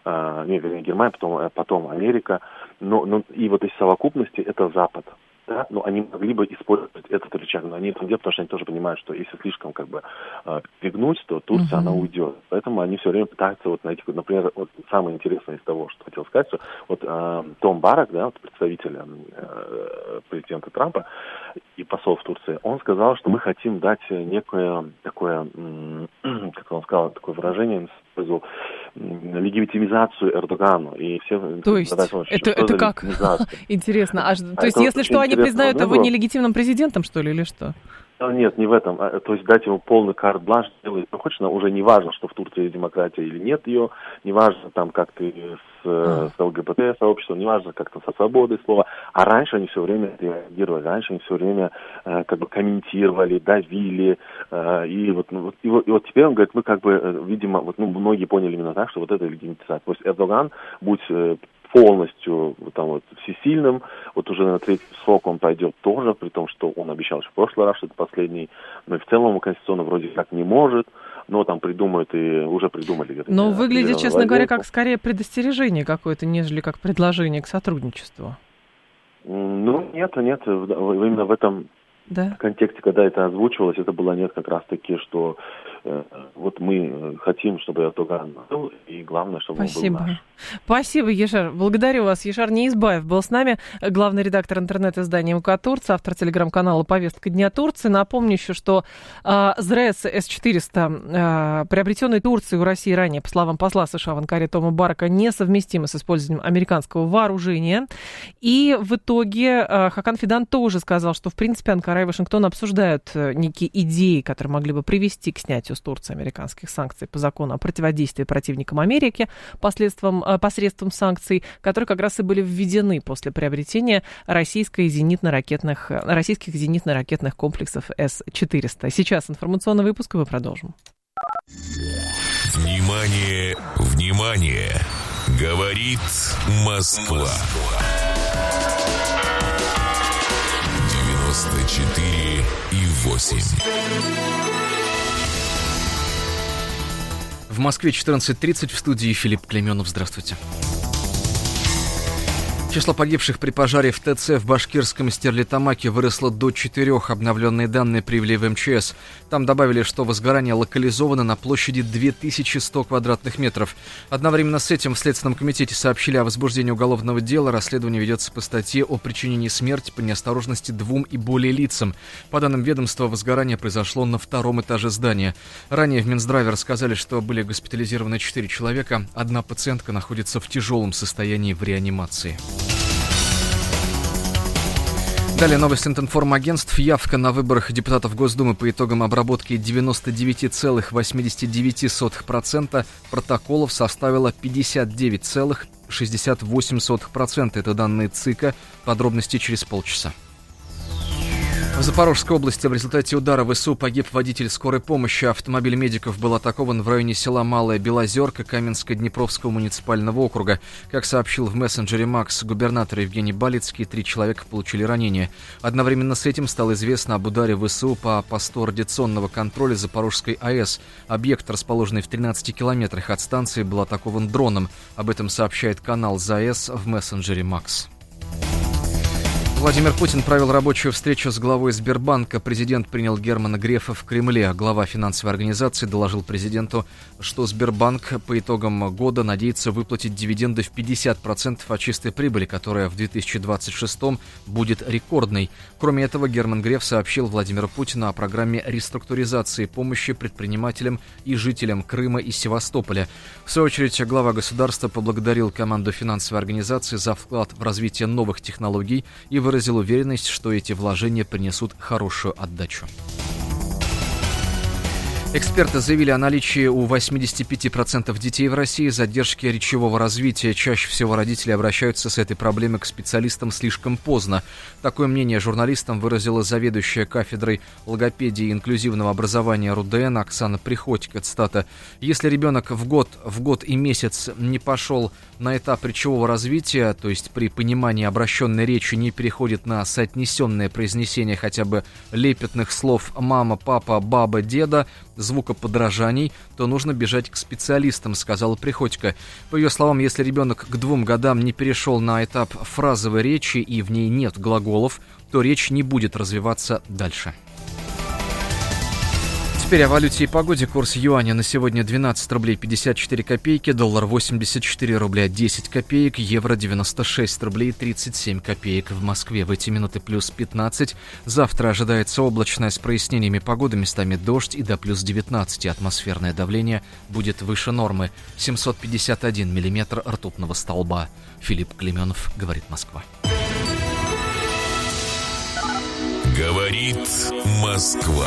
M: потом Америка, но и вот из совокупности это Запад. Да, но они могли бы использовать этот рычаг, но они это делают, потому что они тоже понимают, что если слишком перегнуть, то Турция, она уйдет. Поэтому они все время пытаются вот найти, например, вот самое интересное из того, что хотел сказать, что вот Том Барак, да, вот представитель президента Трампа и посол в Турции, он сказал, что мы хотим дать некое такое, как он сказал, такое выражение, использовал, легитимизацию Эрдогану. И все,
L: то есть это как? Интересно. То есть если что, они признают его нелегитимным президентом, что ли, или что?
M: Нет, не в этом. То есть дать ему полный карт-бланш, делать, ну, хочешь, уже не важно, что в Турции есть демократия или нет ее, не важно, там, как ты с ЛГБТ-сообществом, не важно, как-то со свободой слова. А раньше они все время реагировали, раньше они все время как бы комментировали, давили. И вот теперь он говорит, мы как бы, видимо, вот, ну, многие поняли именно так, что вот это легитимизация. То есть Эрдоган, будь полностью там, вот, всесильным, вот уже на третий срок он пойдет тоже, при том, что он обещал еще в прошлый раз, что это последний, но и в целом конституционно вроде как не может, но там придумают и уже придумали.
L: Но выглядит, честно говоря, как скорее предостережение какое-то, нежели как предложение к сотрудничеству.
M: Ну, нет, именно в этом контексте, когда это озвучивалось, это было нет как раз-таки, что вот мы хотим, чтобы Эрдоган был, и главное, чтобы он был наш.
L: Спасибо, Яшар. Благодарю вас. Яшар Неизбаев был с нами, главный редактор интернет-издания МК Турция, автор телеграм-канала «Повестка дня Турции». Напомню еще, что ЗРС С-400, приобретенный Турцией у России ранее, по словам посла США в Анкаре Тома Барака, несовместимы с использованием американского вооружения. И в итоге Хакан Фидан тоже сказал, что, в принципе, Анкара и Вашингтон обсуждают некие идеи, которые могли бы привести к снятию с Турции американских санкций по закону о противодействии противникам Америки посредством санкций, которые как раз и были введены после приобретения российских зенитно-ракетных комплексов С-400. Сейчас информационный выпуск, и мы продолжим.
G: Внимание, внимание! Говорит Москва. 94,8.
H: В Москве 14:30, в студии Филипп Клейменов. Здравствуйте. Число погибших при пожаре в ТЦ в башкирском Стерлитамаке выросло до 4. Обновленные данные привели в МЧС. Там добавили, что возгорание локализовано на площади 2100 квадратных метров. Одновременно с этим в Следственном комитете сообщили о возбуждении уголовного дела. Расследование ведется по статье о причинении смерти по неосторожности 2 и более лицам. По данным ведомства, возгорание произошло на 2-м этаже здания. Ранее в Минздраве рассказали, что были госпитализированы 4 человека. Одна пациентка находится в тяжелом состоянии в реанимации. Далее новость информагентств. Явка на выборах депутатов Госдумы по итогам обработки 99,89% протоколов составила 59,68%. Это данные ЦИКа. Подробности через полчаса. В Запорожской области в результате удара ВСУ погиб водитель скорой помощи. Автомобиль медиков был атакован в районе села Малая Белозерка Каменско-Днепровского муниципального округа. Как сообщил в мессенджере МАКС губернатор Евгений Балицкий, 3 человека получили ранения. Одновременно с этим стало известно об ударе ВСУ по посту радиационного контроля Запорожской АЭС. Объект, расположенный в 13 километрах от станции, был атакован дроном. Об этом сообщает канал ЗАЭС в мессенджере МАКС. Владимир Путин провел рабочую встречу с главой Сбербанка. Президент принял Германа Грефа в Кремле. Глава финансовой организации доложил президенту, что Сбербанк по итогам года надеется выплатить дивиденды в 50% от чистой прибыли, которая в 2026 будет рекордной. Кроме этого, Герман Греф сообщил Владимиру Путину о программе реструктуризации помощи предпринимателям и жителям Крыма и Севастополя. В свою очередь, глава государства поблагодарил команду финансовой организации за вклад в развитие новых технологий и выразил уверенность, что эти вложения принесут хорошую отдачу. Эксперты заявили о наличии у 85% детей в России задержки речевого развития. Чаще всего родители обращаются с этой проблемой к специалистам слишком поздно. Такое мнение журналистам выразила заведующая кафедрой логопедии и инклюзивного образования РУДН Оксана Приходько. Цитата: «Если ребенок в год и месяц не пошел на этап речевого развития, то есть при понимании обращенной речи не переходит на соотнесенное произнесение хотя бы лепетных слов «мама», «папа», «баба», «деда», звукоподражаний, то нужно бежать к специалистам», — сказала Приходько. По ее словам, если ребенок к 2 годам не перешел на этап фразовой речи и в ней нет глаголов, то речь не будет развиваться дальше. Теперь о валюте и погоде. Курс юаня на сегодня 12 рублей 54 копейки, доллар 84 рубля 10 копеек, евро 96 рублей 37 копеек. В Москве в эти минуты плюс 15. Завтра ожидается облачное с прояснениями погоды, местами дождь и до плюс 19. Атмосферное давление будет выше нормы. 751 миллиметр ртутного столба. Филипп Клейменов, говорит Москва.
G: Говорит Москва.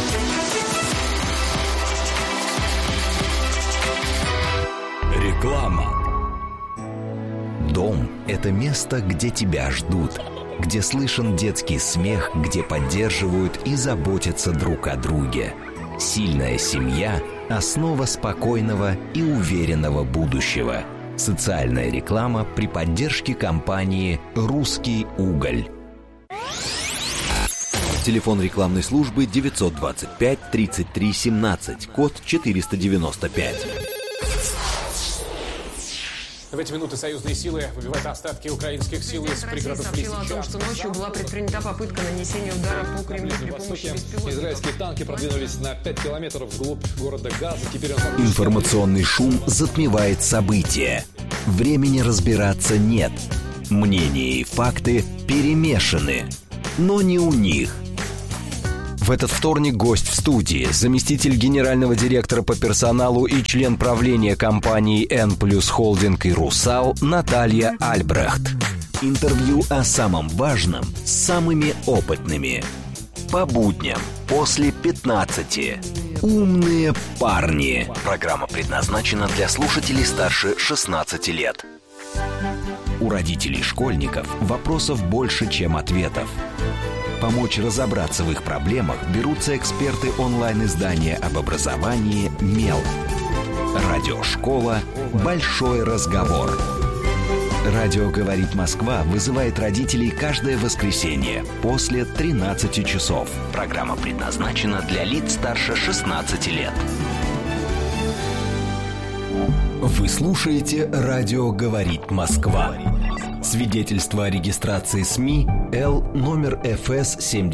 D: Реклама. Дом – это место, где тебя ждут, где слышен детский смех, где поддерживают и заботятся друг о друге. Сильная семья – основа спокойного и уверенного будущего. Социальная реклама при поддержке компании «Русский уголь». Телефон рекламной службы 925 33 17, код 495.
I: В эти минуты союзные силы выбивают остатки украинских сил из пригородов Лисичанска.
J: Россия сообщила о том, что ночью была предпринята попытка нанесения удара по Кремлю при помощи беспилотников.
N: Израильские танки продвинулись на 5 километров вглубь города Газа. Теперь
D: Информационный шум затмевает события. Времени разбираться нет. Мнения и факты перемешаны. Но не у них. В этот вторник гость в студии, заместитель генерального директора по персоналу и член правления компании N+ Холдинг и Русал Наталья Альбрехт. Интервью о самом важном с самыми опытными. По будням после 15. Умные парни. Программа предназначена для слушателей старше 16 лет. У родителей школьников вопросов больше, чем ответов. Помочь разобраться в их проблемах берутся эксперты онлайн-издания об образовании «Мел». Радиошкола «Большой разговор». Радио «Говорит Москва» вызывает родителей каждое воскресенье после 13 часов. Программа предназначена для лиц старше 16 лет. Вы слушаете «Радио «Говорит Москва». Свидетельство о регистрации СМИ Л номер ФС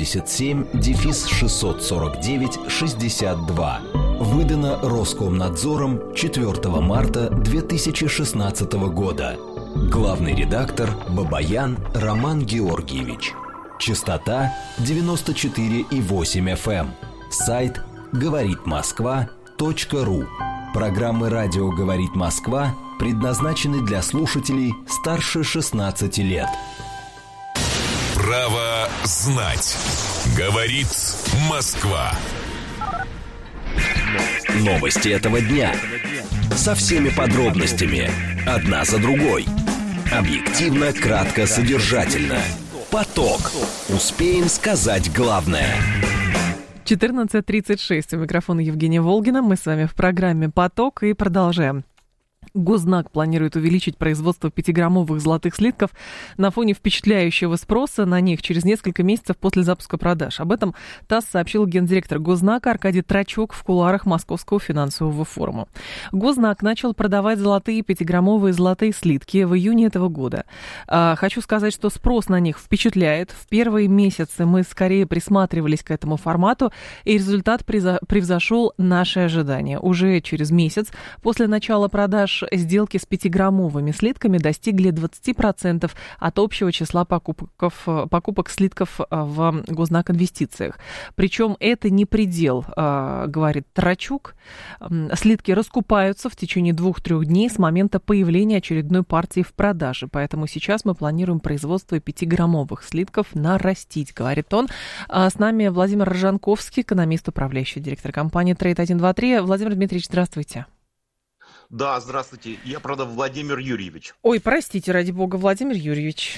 D: 77-649-62. Выдано Роскомнадзором 4 марта 2016 года. Главный редактор Бабаян Роман Георгиевич. Частота 94,8 FM. Сайт говоритмосква.ру. Программы «Радио говорит Москва» предназначены для слушателей старше 16 лет.
G: Право знать. Говорит Москва.
D: Новости этого дня. Со всеми подробностями. Одна за другой. Объективно, кратко, содержательно. Поток. Успеем сказать главное.
L: 14:36. У микрофона Евгения Волгина. Мы с вами в программе «Поток» и продолжаем. Гознак планирует увеличить производство 5-граммовых золотых слитков на фоне впечатляющего спроса на них через несколько месяцев после запуска продаж. Об этом ТАСС сообщил гендиректор Гознака Аркадий Трачук в кулуарах Московского финансового форума. Гознак начал продавать золотые 5-граммовые золотые слитки в июне этого года. Хочу сказать, что спрос на них впечатляет. В первые месяцы мы скорее присматривались к этому формату, и результат превзошел наши ожидания. Уже через месяц после начала продаж сделки с 5-граммовыми слитками достигли 20% от общего числа покупок слитков в Гознак инвестициях. Причем это не предел, говорит Трачук. Слитки раскупаются в течение 2-3 дней с момента появления очередной партии в продаже. Поэтому сейчас мы планируем производство 5-граммовых слитков нарастить, говорит он. С нами Владимир Рожанковский, экономист, управляющий директор компании Trade 123. Владимир Дмитриевич, здравствуйте.
O: Да, здравствуйте. Я, правда, Владимир Юрьевич.
L: Ой, простите, ради бога, Владимир Юрьевич.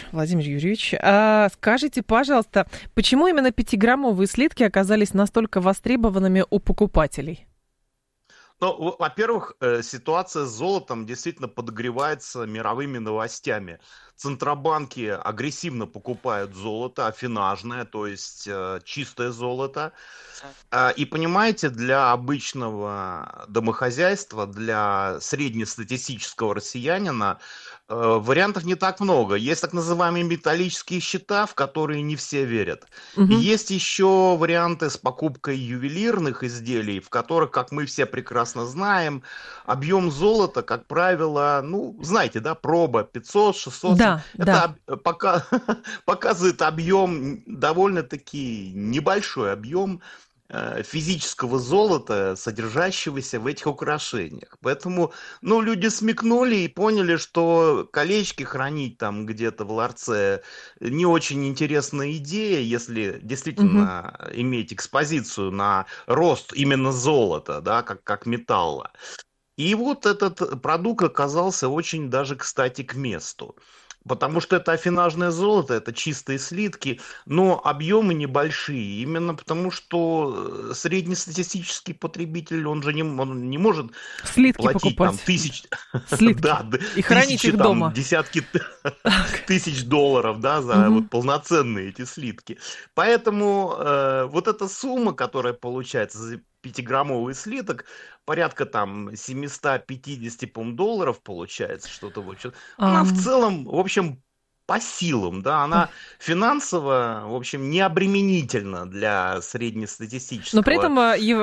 L: Скажите, пожалуйста, почему именно 5-граммовые слитки оказались настолько востребованными у покупателей?
O: Ну, во-первых, ситуация с золотом действительно подогревается мировыми новостями. Центробанки агрессивно покупают золото, афинажное, то есть чистое золото. И понимаете, для обычного домохозяйства, для среднестатистического россиянина вариантов не так много. Есть так называемые металлические счета, в которые не все верят. И есть еще варианты с покупкой ювелирных изделий, в которых, как мы все прекрасно знаем, объем золота, как правило, знаете, да, проба 500-600.
L: Да,
O: это показывает объем, довольно-таки небольшой объем физического золота, содержащегося в этих украшениях. Поэтому, ну, люди смекнули и поняли, что колечки хранить там где-то в ларце не очень интересная идея, если действительно иметь экспозицию на рост именно золота, да, как металла. И вот этот продукт оказался очень даже, кстати, к месту. Потому что это афинажное золото, это чистые слитки, но объемы небольшие. Именно потому, что среднестатистический потребитель, он же не может
L: слитки
O: платить
L: покупать.
O: Там тысяч...
L: Слитки.
O: Да,
L: и хранить их дома.
O: Десятки тысяч долларов, да, за вот полноценные эти слитки. Поэтому вот эта сумма, которая получается за 5-граммовый слиток, порядка там 750, по-моему, долларов получается, что-то вот. Она в целом, в общем, по силам, да, она финансово, в общем, не обременительна для среднестатистического.
L: Но при этом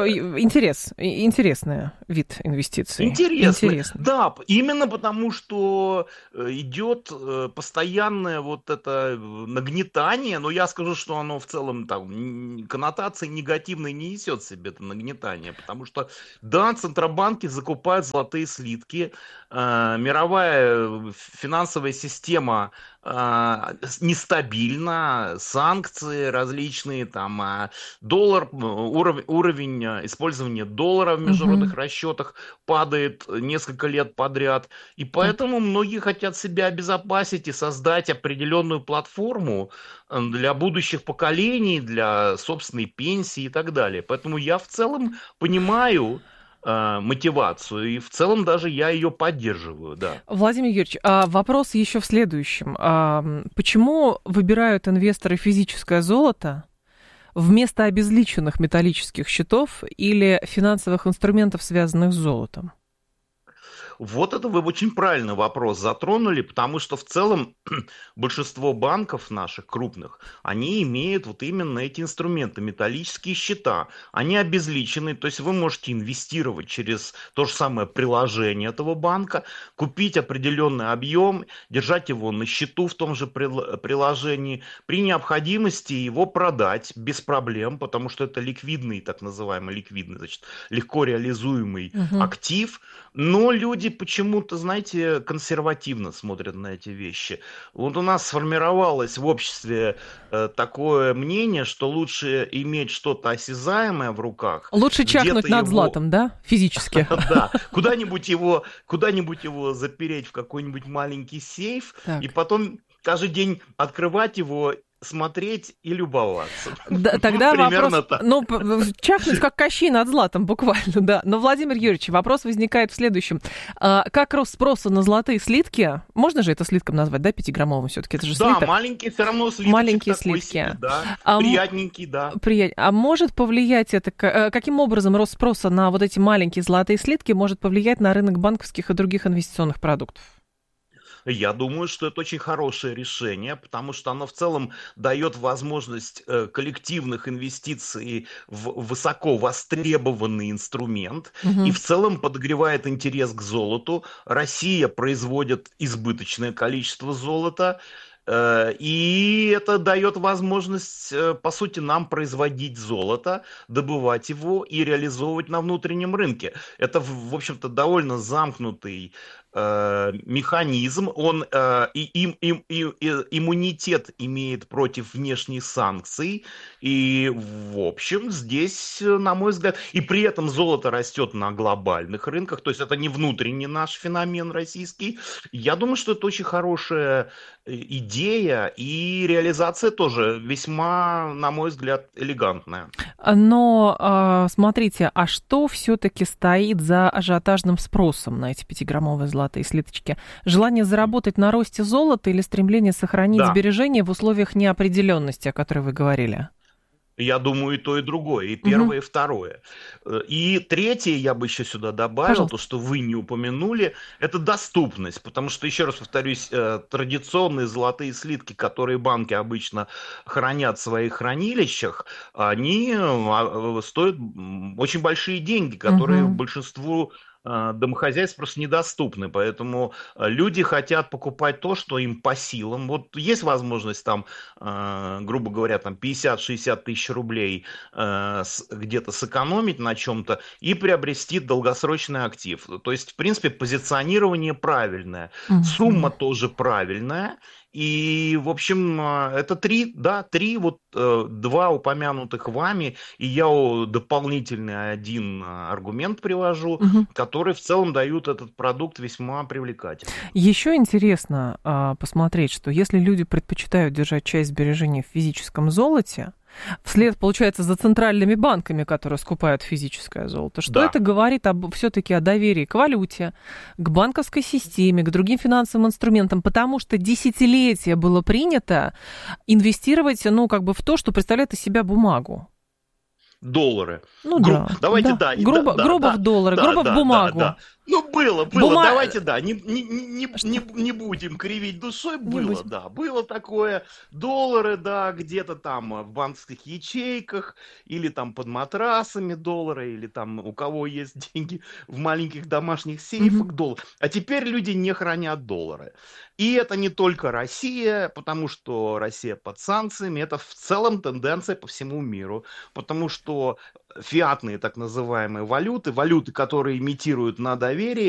L: интересный вид инвестиций.
O: Интересный, да, именно потому, что идет постоянное вот это нагнетание, но я скажу, что оно в целом там коннотации негативной не несет в себе, это нагнетание, потому что, да, центробанки закупают золотые слитки, мировая финансовая система нестабильно, санкции различные, там доллар, уровень использования доллара в международных расчетах падает несколько лет подряд, и поэтому многие хотят себя обезопасить и создать определенную платформу для будущих поколений, для собственной пенсии и так далее. Поэтому я в целом понимаю мотивацию, и в целом даже я ее поддерживаю, да.
L: Владимир Юрьевич, вопрос еще в следующем. Почему выбирают инвесторы физическое золото вместо обезличенных металлических счетов или финансовых инструментов, связанных с золотом?
O: Вот это вы очень правильный вопрос затронули, потому что в целом большинство банков наших крупных, они имеют вот именно эти инструменты, металлические счета. Они обезличены, то есть вы можете инвестировать через то же самое приложение этого банка, купить определенный объем, держать его на счету в том же приложении, при необходимости его продать без проблем, потому что это ликвидный, так называемый ликвидный, значит, легко реализуемый актив, но люди почему-то, знаете, консервативно смотрят на эти вещи. Вот у нас сформировалось в обществе такое мнение, что лучше иметь что-то осязаемое в руках.
L: Лучше чахнуть над златом, да, физически?
O: Да, куда-нибудь его запереть в какой-нибудь маленький сейф, и потом каждый день открывать его, смотреть и любоваться.
L: Да, тогда
O: примерно
L: вопрос, чахнуть как Кощей над златом, буквально, да. Но, Владимир Юрьевич, вопрос возникает в следующем. Как рост спроса на золотые слитки, можно же это слитком назвать, да, 5-граммовым все-таки, это же слиток?
O: Да, маленькие все равно слитки.
L: Маленькие слитки.
O: Себе, да. Приятненький, да.
L: А может повлиять это, каким образом рост спроса на вот эти маленькие золотые слитки может повлиять на рынок банковских и других инвестиционных продуктов?
O: Я думаю, что это очень хорошее решение, потому что оно в целом дает возможность коллективных инвестиций в высоко востребованный инструмент и в целом подогревает интерес к золоту. Россия производит избыточное количество золота, и это дает возможность, по сути, нам производить золото, добывать его и реализовывать на внутреннем рынке. Это, в общем-то, довольно замкнутый механизм, он иммунитет имеет против внешних санкций, и, в общем, здесь, на мой взгляд, и при этом золото растет на глобальных рынках, то есть это не внутренний наш феномен российский. Я думаю, что это очень хорошая идея, и реализация тоже весьма, на мой взгляд, элегантная.
L: Но, смотрите, а что все-таки стоит за ажиотажным спросом на эти 5-граммовые золотые слиточки? Желание заработать на росте золота или стремление сохранить сбережения в условиях неопределенности, о которой вы говорили?
O: Я думаю, и то, и другое, и первое, и второе. И третье я бы еще сюда добавил, то, что вы не упомянули, это доступность, потому что, еще раз повторюсь, традиционные золотые слитки, которые банки обычно хранят в своих хранилищах, они стоят очень большие деньги, которые большинству домохозяйств просто недоступны, поэтому люди хотят покупать то, что им по силам. Вот есть возможность там, грубо говоря, там 50-60 тысяч рублей где-то сэкономить на чем-то и приобрести долгосрочный актив. То есть, в принципе, позиционирование правильное, сумма тоже правильная. И, в общем, это два упомянутых вами, и я дополнительный один аргумент привожу, который в целом дают этот продукт весьма привлекательным.
L: Еще интересно посмотреть, что если люди предпочитают держать часть сбережений в физическом золоте, вслед, получается, за центральными банками, которые скупают физическое золото. Что это говорит все-таки о доверии к валюте, к банковской системе, к другим финансовым инструментам? Потому что десятилетия было принято инвестировать, в то, что представляет из себя бумагу.
O: Доллары.
L: Давайте грубо в доллары, грубо в бумагу.
O: Было, давайте, не будем кривить душой, было такое, доллары, где-то там в банковских ячейках, или там под матрасами доллары, или там у кого есть деньги в маленьких домашних сейфах доллары, а теперь люди не хранят доллары. И это не только Россия, потому что Россия под санкциями, это в целом тенденция по всему миру, потому что фиатные так называемые валюты, которые имитируют на доверии,